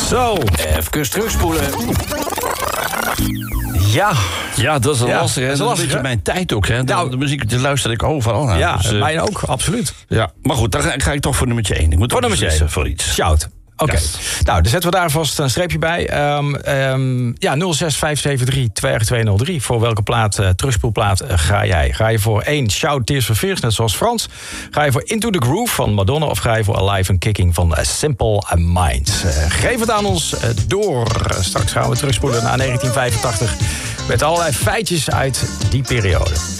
Zo. Even terugspoelen. Ja, dat is een lastig. Dat is een beetje mijn tijd ook. Hè. Nou, de muziek luister ik overal naar. Ja, dus, mij ook, absoluut. Ja, maar goed, dan ga ik toch voor nummertje 1. Ik moet voor nummertje 1 voor iets. Shout. Oké. Yes. Nou, dan zetten we daar vast een streepje bij. 06573-203. Voor welke terugspoelplaat ga jij? Ga je voor 1 Shout Tears for Fears, net zoals Frans? Ga je voor Into the Groove van Madonna? Of ga je voor Alive and Kicking van Simple Minds? Geef het aan ons door. Straks gaan we terugspoelen naar 1985 met allerlei feitjes uit die periode.